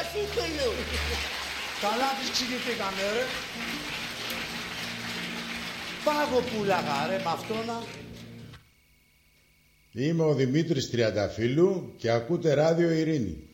Βασίλου. Καλά τις ξηγηθήκαμε, ρε. Πάγω πουλαγα, ρε, μ' αυτόνα. Είμαι ο Δημήτρης Τριανταφύλου και ακούτε Ράδιο Ειρήνη.